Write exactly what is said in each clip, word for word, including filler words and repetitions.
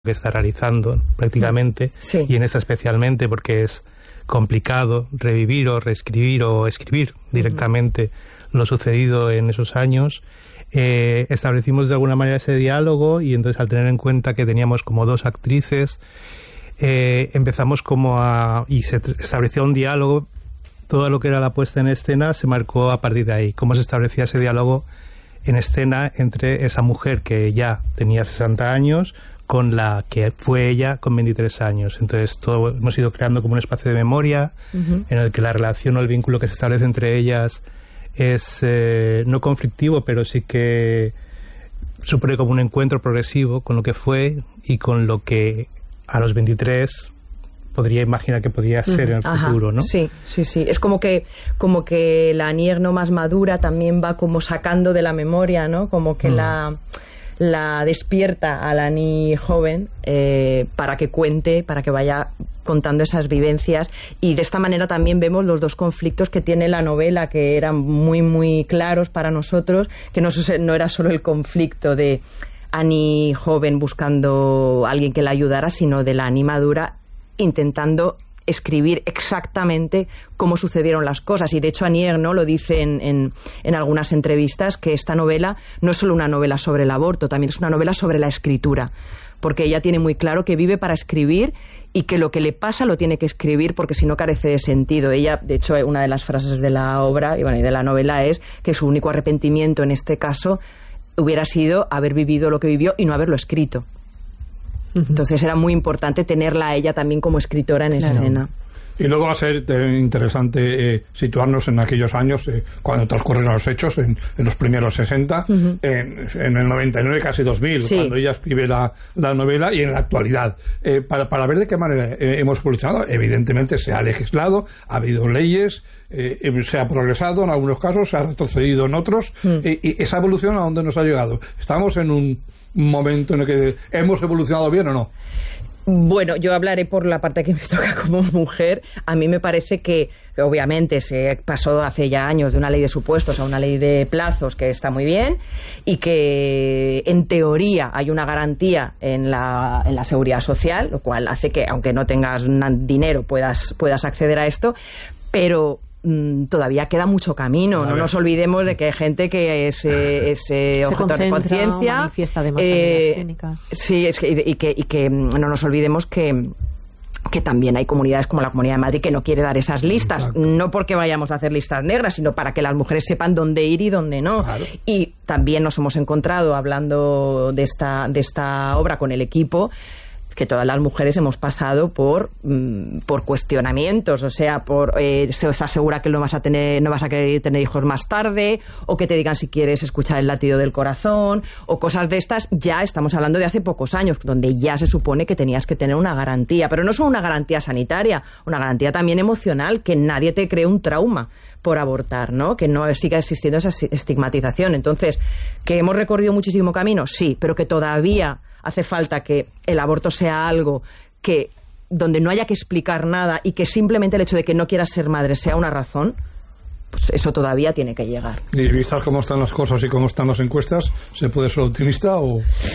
que está realizando prácticamente, sí. Y en esta especialmente porque es complicado revivir o reescribir o escribir directamente uh-huh. lo sucedido en esos años. Eh, establecimos de alguna manera ese diálogo y entonces al tener en cuenta que teníamos como dos actrices, eh, empezamos como a... y se estableció un diálogo, todo lo que era la puesta en escena se marcó a partir de ahí, cómo se establecía ese diálogo en escena entre esa mujer que ya tenía sesenta años con la que fue ella con veintitrés años. Entonces todo hemos ido creando como un espacio de memoria uh-huh. en el que la relación o el vínculo que se establece entre ellas es eh, no conflictivo, pero sí que supone como un encuentro progresivo con lo que fue y con lo que a los veintitrés podría imaginar que podría ser uh-huh. en el Ajá. futuro, ¿no? Sí, sí, sí. Es como que como que la Annie Ernaux más madura también va como sacando de la memoria, ¿no? Como que uh-huh. la... la despierta a la Annie joven eh, para que cuente, para que vaya contando esas vivencias, y de esta manera también vemos los dos conflictos que tiene la novela, que eran muy muy claros para nosotros, que no, no era solo el conflicto de Annie joven buscando a alguien que la ayudara, sino de la Annie madura intentando escribir exactamente cómo sucedieron las cosas. Y de hecho Annie Ernaux lo dice en, en, en algunas entrevistas, que esta novela no es solo una novela sobre el aborto, también es una novela sobre la escritura, porque ella tiene muy claro que vive para escribir y que lo que le pasa lo tiene que escribir, porque si no carece de sentido. Ella, de hecho, una de las frases de la obra y, bueno, y de la novela es que su único arrepentimiento en este caso hubiera sido haber vivido lo que vivió y no haberlo escrito. Entonces era muy importante tenerla a ella también como escritora en claro. escena. Y luego va a ser eh, interesante eh, situarnos en aquellos años eh, cuando transcurren los hechos, en, en los primeros sesenta, uh-huh. en, en el noventa y nueve, casi dos mil, sí. cuando ella escribe la, la novela, y en la actualidad. Eh, para, para ver de qué manera eh, hemos evolucionado. Evidentemente se ha legislado, ha habido leyes, eh, se ha progresado en algunos casos, se ha retrocedido en otros, uh-huh. eh, y esa evolución ¿a dónde nos ha llegado? Estamos en un momento en el que hemos evolucionado bien o no. Bueno, yo hablaré por la parte que me toca como mujer. A mí me parece que, obviamente, se pasó hace ya años de una ley de supuestos a una ley de plazos, que está muy bien, y que en teoría hay una garantía en la, en la seguridad social, lo cual hace que, aunque no tengas dinero, puedas, puedas acceder a esto, pero todavía queda mucho camino. No nos olvidemos de que hay gente que es, eh, es eh, objetor de conciencia, manifiesta además eh, escénicas. Sí, es que, y, que, y que no nos olvidemos que que también hay comunidades como la Comunidad de Madrid que no quiere dar esas listas. Exacto. No porque vayamos a hacer listas negras, sino para que las mujeres sepan dónde ir y dónde no. Claro. Y también nos hemos encontrado, hablando de esta, de esta obra con el equipo, que todas las mujeres hemos pasado por mm, por cuestionamientos, o sea, por eh, se os asegura que no vas a tener, no vas a querer tener hijos más tarde, o que te digan si quieres escuchar el latido del corazón, o cosas de estas. Ya estamos hablando de hace pocos años, donde ya se supone que tenías que tener una garantía, pero no solo una garantía sanitaria, una garantía también emocional, que nadie te cree un trauma por abortar, ¿no? Que no siga existiendo esa estigmatización. Entonces, ¿que hemos recorrido muchísimo camino? Sí, pero que todavía hace falta que el aborto sea algo que donde no haya que explicar nada y que simplemente el hecho de que no quieras ser madre sea una razón, pues eso todavía tiene que llegar. Y vistas cómo están las cosas y cómo están las encuestas, ¿se puede ser optimista o...?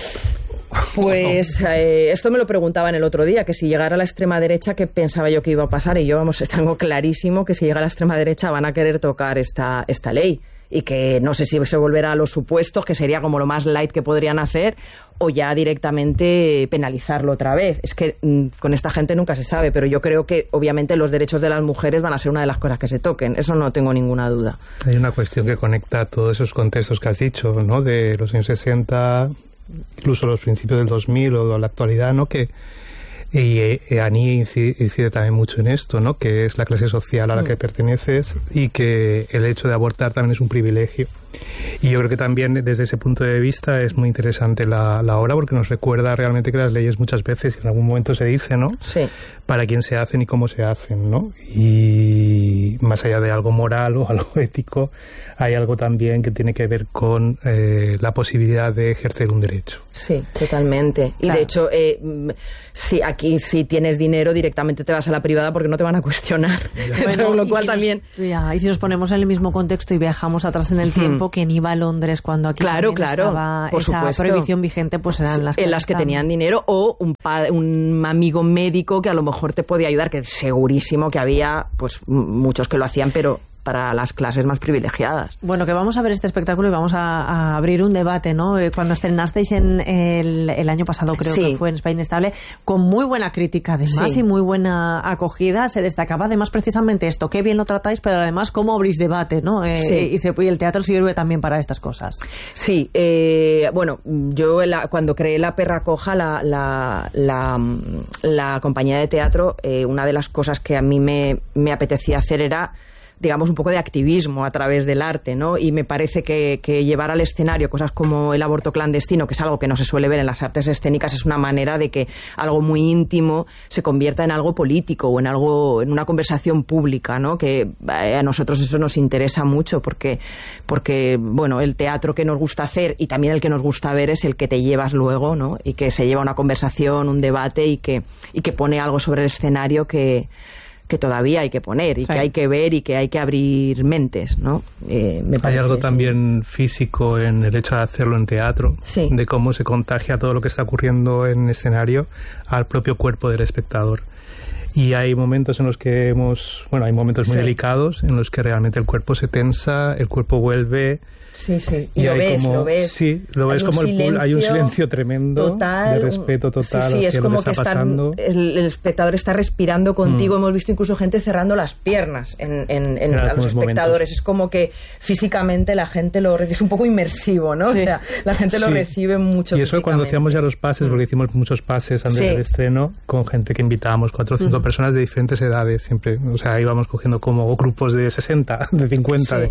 Pues eh, esto me lo preguntaban el otro día, que si llegara a la extrema derecha, ¿qué pensaba yo que iba a pasar? Y yo, vamos, tengo clarísimo que si llega a la extrema derecha van a querer tocar esta, esta ley. Y que no sé si se volverá a los supuestos, que sería como lo más light que podrían hacer, o ya directamente penalizarlo otra vez. Es que mmm, con esta gente nunca se sabe, pero yo creo que obviamente los derechos de las mujeres van a ser una de las cosas que se toquen. Eso no tengo ninguna duda. Hay una cuestión que conecta todos esos contextos que has dicho, ¿no? De los años sesenta, incluso los principios del dos mil o la actualidad, ¿no? Que y eh, Annie incide, incide también mucho en esto, ¿no? Que es la clase social a la que perteneces y que el hecho de abortar también es un privilegio. Y yo creo que también desde ese punto de vista es muy interesante la, la obra, porque nos recuerda realmente que las leyes muchas veces, en algún momento se dice, ¿no? Sí. Para quién se hacen y cómo se hacen, ¿no? Y más allá de algo moral o algo ético, hay algo también que tiene que ver con eh, la posibilidad de ejercer un derecho. Sí, totalmente. Y claro, de hecho, eh, si aquí si tienes dinero directamente te vas a la privada porque no te van a cuestionar. Bueno, lo cual si también... Nos, ya, y si nos ponemos en el mismo contexto y viajamos atrás en el tiempo, supongo que en I V A Londres, cuando aquí claro, claro, estaba por esa supuesto. prohibición vigente, pues eran las que, en las que tenían dinero, o un, pa- un amigo médico que a lo mejor te podía ayudar, que segurísimo que había pues muchos que lo hacían, pero para las clases más privilegiadas. Bueno, que vamos a ver este espectáculo y vamos a, a abrir un debate, ¿no? Cuando estrenasteis en el, el año pasado, creo sí. que fue en España Inestable, con muy buena crítica además sí. y muy buena acogida, se destacaba además precisamente esto, qué bien lo tratáis, pero además cómo abrís debate, ¿no? Eh, sí. y, se, y el teatro sirve también para estas cosas. Sí, eh, bueno, yo la, cuando creé La Perra Coja, la, la, la, la compañía de teatro, eh, una de las cosas que a mí me, me apetecía hacer era, digamos, un poco de activismo a través del arte, ¿no? Y me parece que, que llevar al escenario cosas como el aborto clandestino, que es algo que no se suele ver en las artes escénicas, es una manera de que algo muy íntimo se convierta en algo político o en algo, en una conversación pública, ¿no? Que a nosotros eso nos interesa mucho porque, porque, bueno, el teatro que nos gusta hacer y también el que nos gusta ver es el que te llevas luego, ¿no? Y que se lleva una conversación, un debate y que, y que pone algo sobre el escenario que que todavía hay que poner y sí. que hay que ver y que hay que abrir mentes, ¿no? Eh, me hay algo también físico en el hecho de hacerlo en teatro, sí. de cómo se contagia todo lo que está ocurriendo en escenario al propio cuerpo del espectador. Y hay momentos en los que hemos, bueno, hay momentos muy sí. delicados en los que realmente el cuerpo se tensa, el cuerpo vuelve. Sí, sí, y, y lo ves, como, lo ves. Sí, lo ves como el, hay un silencio tremendo total, de respeto total sí, sí, hacia es como lo que está que pasando. Están, el, el espectador está respirando contigo. Mm. Hemos visto incluso gente cerrando las piernas en, en, en a los espectadores. Momentos. Es como que físicamente la gente lo es un poco inmersivo, ¿no? Sí. O sea, la gente lo sí. recibe mucho. Y eso cuando hacíamos ya los pases, porque hicimos muchos pases antes sí. del estreno, con gente que invitábamos, cuatro o cinco mm. personas de diferentes edades, siempre, o sea, íbamos cogiendo como grupos de sesenta, de cincuenta, sí. de,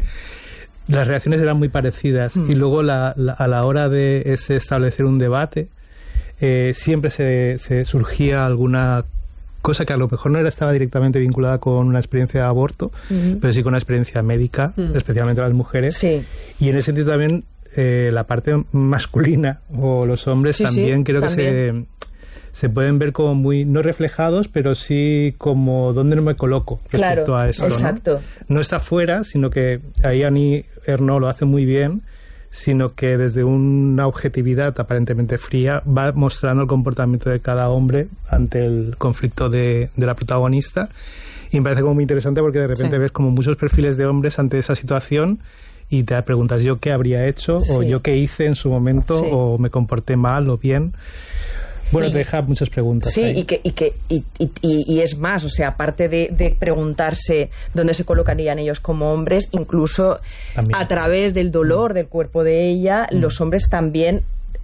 las reacciones eran muy parecidas mm. y luego la, la, a la hora de ese establecer un debate eh, siempre se, se surgía alguna cosa que a lo mejor no era, estaba directamente vinculada con una experiencia de aborto, mm-hmm. pero sí con una experiencia médica, mm. especialmente las mujeres, sí. y en ese sentido también eh, la parte masculina o los hombres sí, también sí, creo también. que se se pueden ver como muy, no reflejados, pero sí como dónde no me coloco respecto claro, a esto, exacto. ¿no? No está fuera, sino que ahí Annie Ernaux lo hace muy bien, sino que desde una objetividad aparentemente fría va mostrando el comportamiento de cada hombre ante el conflicto de, de la protagonista, y me parece como muy interesante porque de repente sí. ves como muchos perfiles de hombres ante esa situación y te preguntas yo qué habría hecho sí. o yo qué hice en su momento sí. o me comporté mal o bien. Bueno, sí. te deja muchas preguntas. Sí, ahí. y que y que y, y, y es más, o sea, aparte de, de preguntarse dónde se colocarían ellos como hombres, incluso también. A través del dolor mm. del cuerpo de ella, mm. los hombres también,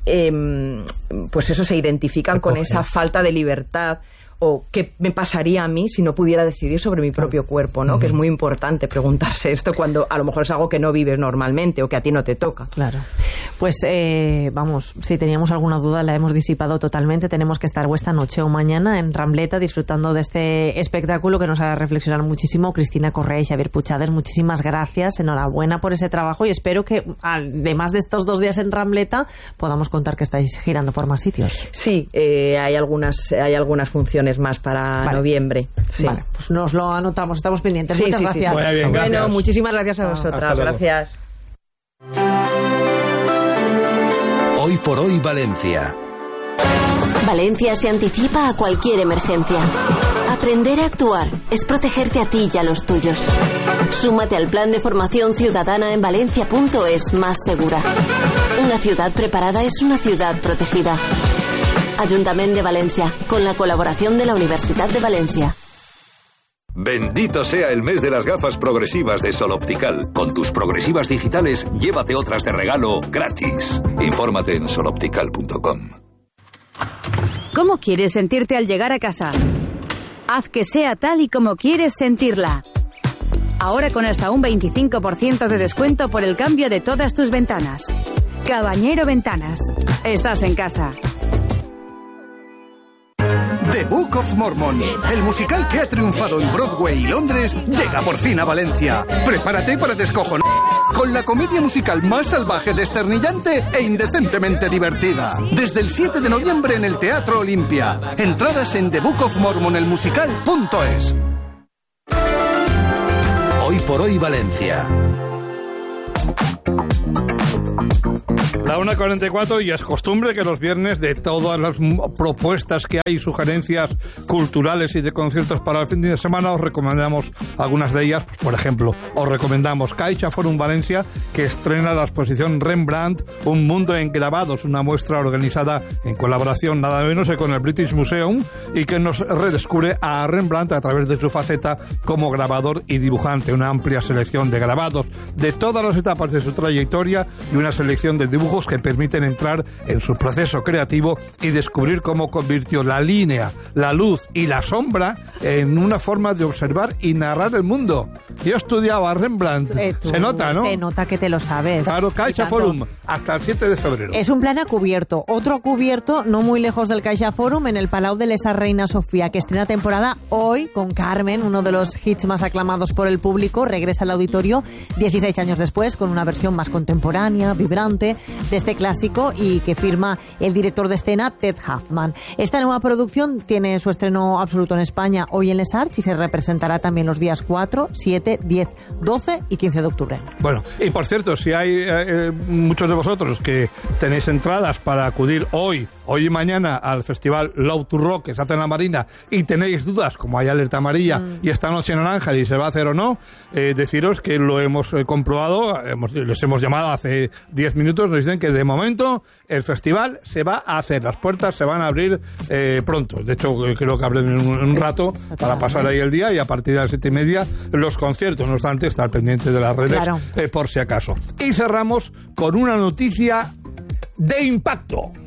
eh, pues eso, se identifican Recoge. Con esa falta de libertad. O qué me pasaría a mí si no pudiera decidir sobre mi propio cuerpo, ¿no? Uh-huh. Que es muy importante preguntarse esto cuando a lo mejor es algo que no vives normalmente o que a ti no te toca. Claro. Pues eh, vamos, si teníamos alguna duda la hemos disipado totalmente. Tenemos que estar o esta noche o mañana en Rambleta disfrutando de este espectáculo que nos hará reflexionar muchísimo. Cristina Correa y Xavier Puchades, muchísimas gracias, enhorabuena por ese trabajo y espero que además de estos dos días en Rambleta podamos contar que estáis girando por más sitios. Sí, eh, hay algunas hay algunas funciones más para vale. noviembre. Sí. Vale, pues nos lo anotamos, estamos pendientes. Sí, Muchas sí, gracias. Sí, sí. Bien, bueno, gracias. muchísimas gracias a vosotras. Gracias. Hoy por hoy Valencia. Valencia se anticipa a cualquier emergencia. Aprender a actuar es protegerte a ti y a los tuyos. Súmate al plan de formación ciudadana en valencia punto es más segura. Una ciudad preparada es una ciudad protegida. Ayuntamiento de Valencia, con la colaboración de la Universidad de Valencia. Bendito sea el mes de las gafas progresivas de Sol Optical. Con tus progresivas digitales, llévate otras de regalo gratis. Infórmate en sol optical punto com. ¿Cómo quieres sentirte al llegar a casa? Haz que sea tal y como quieres sentirla. Ahora con hasta un veinticinco por ciento de descuento por el cambio de todas tus ventanas. Cabañero Ventanas. Estás en casa. The Book of Mormon, el musical que ha triunfado en Broadway y Londres, llega por fin a Valencia. Prepárate para descojonar con la comedia musical más salvaje, desternillante e indecentemente divertida. Desde el siete de noviembre en el Teatro Olimpia. Entradas en the book of mormon el musical punto es. Hoy por hoy Valencia. La una cuarenta y cuatro, y es costumbre que los viernes, de todas las propuestas que hay, sugerencias culturales y de conciertos para el fin de semana, os recomendamos algunas de ellas. Pues, por ejemplo, os recomendamos Caixa Forum Valencia, que estrena la exposición Rembrandt, Un mundo en grabados, una muestra organizada en colaboración nada menos que con el British Museum, y que nos redescubre a Rembrandt a través de su faceta como grabador y dibujante. Una amplia selección de grabados de todas las etapas de su trayectoria y una selección de dibujos que permiten entrar en su proceso creativo y descubrir cómo convirtió la línea, la luz y la sombra en una forma de observar y narrar el mundo. Yo estudiaba a Rembrandt. Eh, tú, se nota, ¿no? Se nota que te lo sabes. Claro, Caixa Forum, hasta el siete de febrero. Es un plan a cubierto. Otro cubierto, no muy lejos del Caixa Forum, en el Palau de l'Esa Reina Sofía, que estrena temporada hoy con Carmen, uno de los hits más aclamados por el público. Regresa al auditorio dieciséis años después, con una versión más contemporánea, vibrante, de este clásico, y que firma el director de escena Ted Huffman. Esta nueva producción tiene su estreno absoluto en España hoy en Les Arts y se representará también los días cuatro, siete, diez, doce y quince de octubre. Bueno, y por cierto, si hay eh, muchos de vosotros que tenéis entradas para acudir hoy, hoy y mañana al festival Love to Rock que se hace en la Marina, y tenéis dudas, como hay alerta amarilla mm. y esta noche en naranja y se va a hacer o no, eh, deciros que lo hemos eh, comprobado, hemos, les hemos llamado hace diez minutos, nos dicen que de momento el festival se va a hacer, las puertas se van a abrir eh, pronto. De hecho, creo que abren en un, en un rato para pasar ahí el día, y a partir de las siete y media los conciertos. No obstante, estar pendiente de las redes, claro, eh, por si acaso. Y cerramos con una noticia de impacto.